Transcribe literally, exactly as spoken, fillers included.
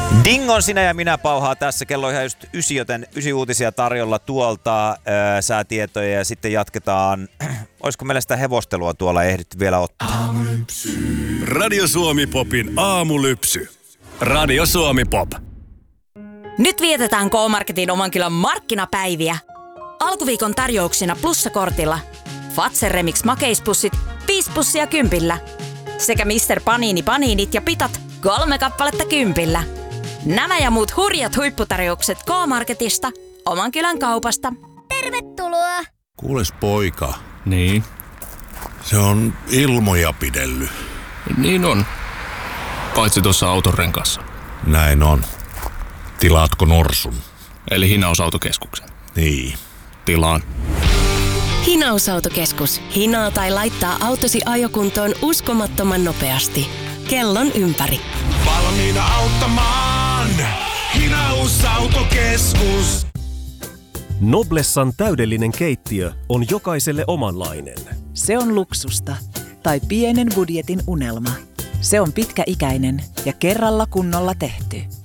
Dingon sinä ja minä pauhaa tässä. Kello on ihan just ysi, joten ysi uutisia tarjolla tuolta, öö, säätietoja ja sitten jatketaan. Olisiko meillä sitä hevostelua tuolla ehditty vielä ottaa? Aamulypsy. Radio Suomi Popin aamulypsy. Radio Suomi Pop. Nyt vietetään K-Marketin oman kylän markkinapäiviä. Alkuviikon tarjouksina plussakortilla. Fazer Remix makeispussit viisi pussia kympillä. Sekä mister Panini paniinit ja pitat kolme kappaletta kympillä. Nämä ja muut hurjat huipputarjoukset K-Marketista, oman kylän kaupasta. Tervetuloa! Kuules poika. Niin? Se on ilmoja pidellyt. Niin on. Paitsi tuossa auton renkaassa. Näin on. Tilaatko norsun? Eli hinausautokeskuksen. Niin. Tilaan. Hinausautokeskus. Hinaa tai laittaa autosi ajokuntoon uskomattoman nopeasti. Kellon ympäri. Valmiina auttamaan. Hinausautokeskus. Noblessan täydellinen keittiö on jokaiselle omanlainen. Se on luksusta tai pienen budjetin unelma. Se on pitkäikäinen ja kerralla kunnolla tehty.